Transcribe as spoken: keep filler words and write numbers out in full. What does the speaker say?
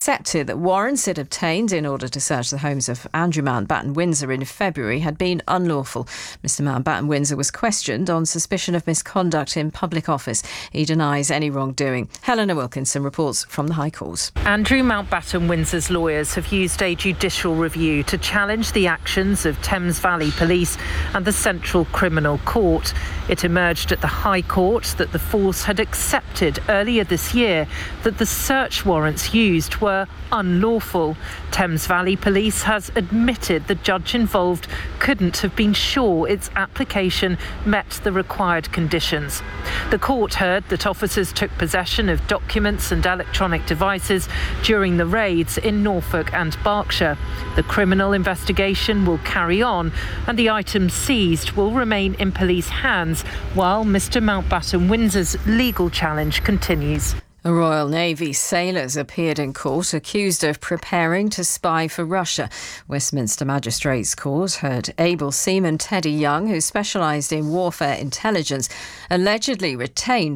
accepted that warrants it obtained in order to search the homes of Andrew Mountbatten Windsor in February had been unlawful. Mister Mountbatten Windsor was questioned on suspicion of misconduct in public office. He denies any wrongdoing. Helena Wilkinson reports from the High Court. Andrew Mountbatten Windsor's lawyers have used a judicial review to challenge the actions of Thames Valley Police and the Central Criminal Court. It emerged at the High Court that the force had accepted earlier this year that the search warrants used were unlawful. Thames Valley Police has admitted the judge involved couldn't have been sure its application met the required conditions. The court heard that officers took possession of documents and electronic devices during the raids in Norfolk and Berkshire. The criminal investigation will carry on and the items seized will remain in police hands while Mister Mountbatten Windsor's legal challenge continues. Royal Navy sailors appeared in court accused of preparing to spy for Russia. Westminster Magistrates Court heard able seaman Teddy Young, who specialised in warfare intelligence, allegedly retained